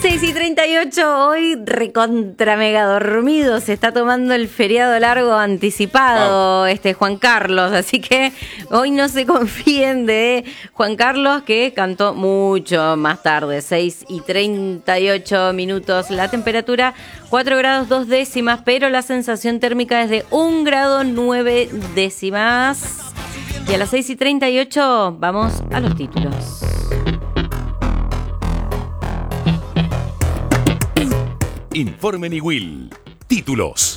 6:38, hoy recontra mega dormido, se está tomando el feriado largo anticipado Juan Carlos, así que hoy no se confíen de Juan Carlos, que cantó mucho más tarde. 6:38, la temperatura 4 grados 2 décimas, pero la sensación térmica es de 1 grado 9 décimas. Y a las 6:38 vamos a los títulos. Informe Niwil. Títulos.